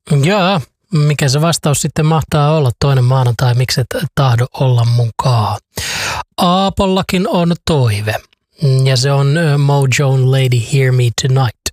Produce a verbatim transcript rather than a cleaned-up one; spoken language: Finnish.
Jaa, mikä se vastaus sitten mahtaa olla toinen maanantai, miksi et tahdo olla mukaan. Aapollakin on toive ja se on Mojo'n Lady Hear Me Tonight.